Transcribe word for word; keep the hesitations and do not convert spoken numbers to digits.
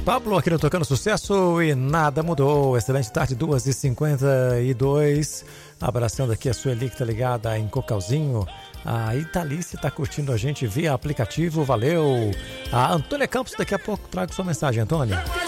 Pablo aqui no Tocando Sucesso e nada mudou. Excelente tarde, duas e cinquenta e dois. Abraçando aqui a Sueli que tá ligada em Cocalzinho. A Italice tá curtindo a gente via aplicativo, valeu. A Antônia Campos, daqui a pouco trago sua mensagem, Antônia.